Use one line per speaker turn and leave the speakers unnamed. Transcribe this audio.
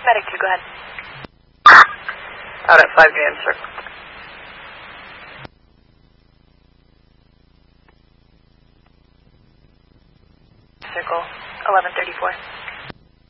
Medic 2, go ahead.
Out at 5 Grand Circle.
Circle 1134.